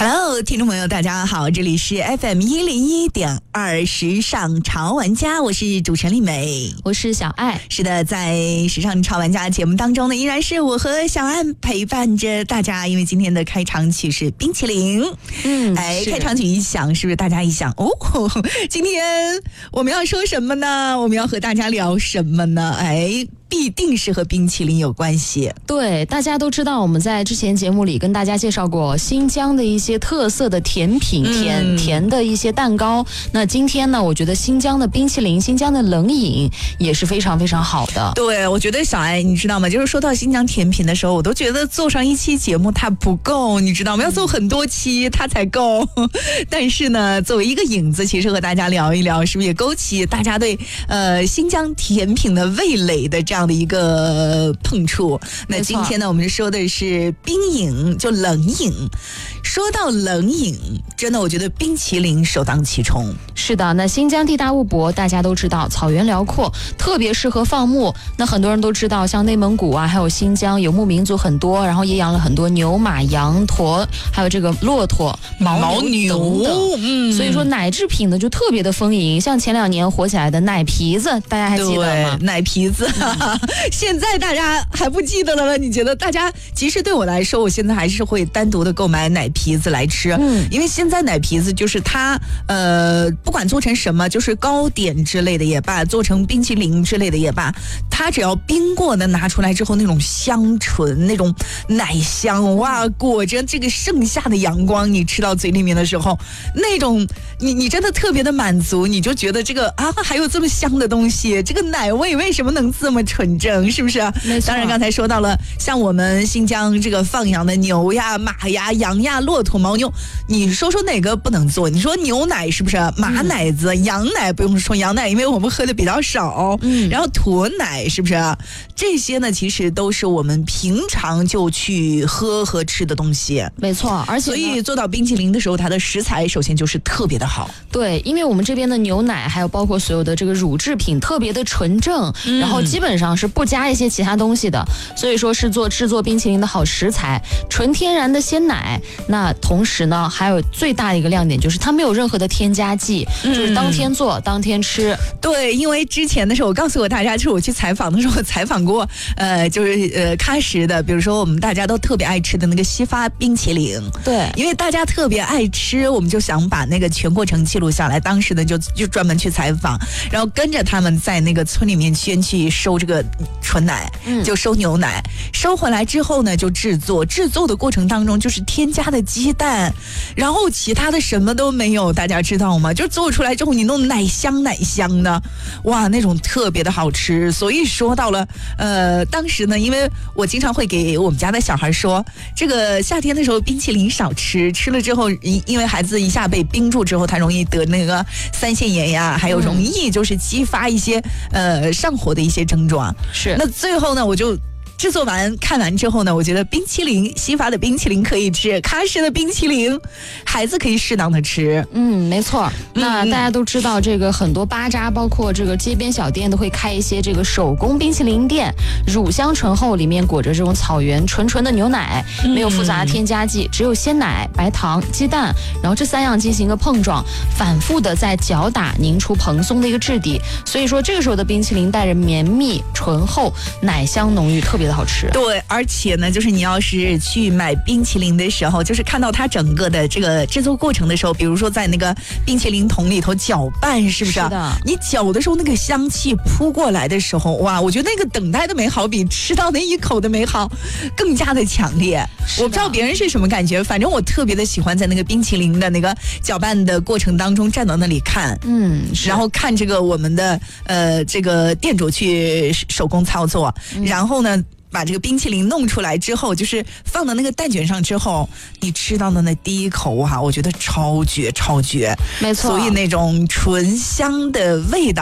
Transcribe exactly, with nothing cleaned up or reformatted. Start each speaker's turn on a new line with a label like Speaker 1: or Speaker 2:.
Speaker 1: Hello， 听众朋友，大家好，这里是 F M 一零一点二时尚潮玩家，我是主持人丽美，
Speaker 2: 我是小爱。
Speaker 1: 是的，在时尚潮玩家节目当中呢，依然是我和小爱陪伴着大家，因为今天的开场曲是冰淇淋。
Speaker 2: 嗯，
Speaker 1: 哎，开场曲一响，是不是大家一想哦，今天我们要说什么呢？我们要和大家聊什么呢？哎，必定是和冰淇淋有关系。
Speaker 2: 对，大家都知道，我们在之前节目里跟大家介绍过新疆的一些特色的甜品，甜、嗯、甜的一些蛋糕。那今天呢，我觉得新疆的冰淇淋、新疆的冷饮也是非常非常好的。
Speaker 1: 对，我觉得小爱，你知道吗？就是说到新疆甜品的时候，我都觉得做上一期节目它不够，你知道吗？要做很多期它才够。但是呢，作为一个引子，其实和大家聊一聊，是不是也勾起大家对呃新疆甜品的味蕾的这样的一个碰触？那今天呢，我们说的是冰饮，就冷饮。说到冷饮，真的我觉得冰淇淋首当其冲。
Speaker 2: 是的，那新疆地大物博，大家都知道，草原辽阔，特别适合放牧。那很多人都知道，像内蒙古啊，还有新疆游牧民族很多，然后也养了很多牛、马、羊、驼，还有这个骆驼、牦牛等等。嗯，所以说奶制品呢就特别的丰盈，像前两年火起来的奶皮子，大家还记得吗？
Speaker 1: 对，奶皮子，嗯、现在大家还不记得了吗？你觉得大家其实对我来说，我现在还是会单独的购买奶皮子来吃，嗯，因为现在奶皮子就是它，呃，不管做成什么，就是糕点之类的也罢，做成冰淇淋之类的也罢，它只要冰过的拿出来之后，那种香醇，那种奶香，哇，裹着这个盛夏的阳光，你吃到嘴里面的时候，那种你你真的特别的满足，你就觉得这个啊，还有这么香的东西，这个奶味为什么能这么纯正，是不是？当然刚才说到了，像我们新疆这个放养的牛呀、马呀、羊呀、骆驼、牦牛，你说说哪个不能做？你说牛奶是不是？马奶子、嗯、羊奶不用说，羊奶因为我们喝的比较少，嗯，然后驼奶是不是？这些呢，其实都是我们平常就去喝和吃的东西。
Speaker 2: 没错，而且
Speaker 1: 所以做到冰淇淋的时候，它的食材首先就是特别的好。
Speaker 2: 对，因为我们这边的牛奶还有包括所有的这个乳制品特别的纯正，嗯、然后基本上是不加一些其他东西的，所以说是做制作冰淇淋的好食材，纯天然的鲜奶。那同时呢，还有最大的一个亮点就是它没有任何的添加剂，嗯、就是当天做当天吃。
Speaker 1: 对，因为之前的时候我告诉过大家，就是我去采访的时候，我采访过呃，就是呃喀什的，比如说我们大家都特别爱吃的那个西发冰淇淋。
Speaker 2: 对，
Speaker 1: 因为大家特别爱吃，我们就想把那个全过程记录下来。当时呢，就就专门去采访，然后跟着他们在那个村里面先去收这个纯奶，嗯、就收牛奶，收回来之后呢，就制作。制作的过程当中，就是添加的鸡蛋，然后其他的什么都没有，大家知道吗？就做出来之后，你弄奶香奶香的，哇，那种特别的好吃。所以说到了，呃，当时呢，因为我经常会给我们家的小孩说，这个夏天的时候冰淇淋少吃，吃了之后，因为孩子一下被冰住之后，他容易得那个三腺炎呀，还有容易就是激发一些呃上火的一些症状。
Speaker 2: 是，
Speaker 1: 那最后呢，我就制作完看完之后呢，我觉得冰淇淋西发的冰淇淋可以吃，喀什的冰淇淋孩子可以适当的吃。
Speaker 2: 嗯，没错。那大家都知道，这个很多巴扎包括这个街边小店都会开一些这个手工冰淇淋店，乳香醇厚，里面裹着这种草原纯纯的牛奶，没有复杂的添加剂，只有鲜奶、白糖、鸡蛋，然后这三样进行一个碰撞，反复的在搅打凝出蓬松的一个质地。所以说这个时候的冰淇淋带着绵密醇厚，奶香浓郁，特别的好吃。
Speaker 1: 对，而且呢，就是你要是去买冰淇淋的时候，就是看到它整个的这个制作过程的时候，比如说在那个冰淇淋桶里头搅拌，是不是？
Speaker 2: 是的。
Speaker 1: 你搅的时候，那个香气扑过来的时候，哇，我觉得那个等待的美好比吃到那一口的美好更加的强烈。我不知道别人是什么感觉，反正我特别的喜欢在那个冰淇淋的那个搅拌的过程当中站到那里看，嗯，然后看这个我们的呃这个店主去手工操作，嗯、然后呢。把这个冰淇淋弄出来之后，就是放到那个蛋卷上之后，你吃到的那第一口哈，我觉得超绝超绝，
Speaker 2: 没错。
Speaker 1: 所以那种醇香的味道。